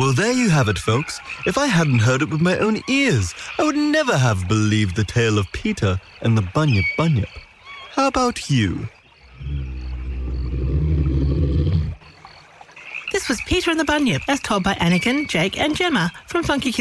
Well, there you have it, folks. If I hadn't heard it with my own ears, I would never have believed the tale of Peter and the Bunyip Bunyip. How about you? This was Peter and the Bunyip, as told by Anakin, Jake and Gemma from Funky Kid